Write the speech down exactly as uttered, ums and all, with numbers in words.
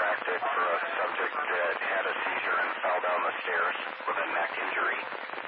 chiropractic for a subject that had a seizure and fell down the stairs with a neck injury.